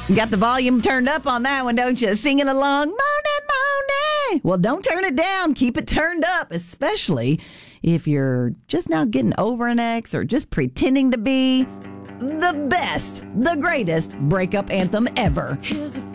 You got the volume turned up on that one, don't you? Singing along, Moaning. Well, don't turn it down. Keep it turned up, especially if you're just now getting over an ex or just pretending to be. The best, the greatest breakup anthem ever.